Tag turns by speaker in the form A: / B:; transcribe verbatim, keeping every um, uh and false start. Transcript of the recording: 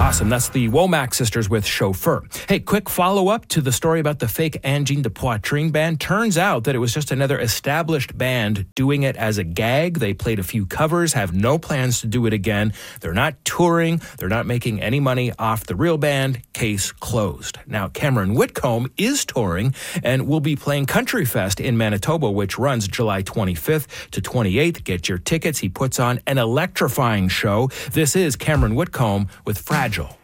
A: Awesome. That's the Womack sisters with Chauffeur. Hey, quick follow-up to the story about the fake Angine de Poitrine band. Turns out that it was just another established band doing it as a gag. They played a few covers, have no plans to do it again. They're not touring. They're not making any money off the real band. Case closed. Now, Cameron Whitcomb is touring and will be playing Country Fest in Manitoba, which runs July twenty-fifth to twenty-eighth. Get your tickets. He puts on an electrifying show. This is Cameron Whitcomb with Fragile.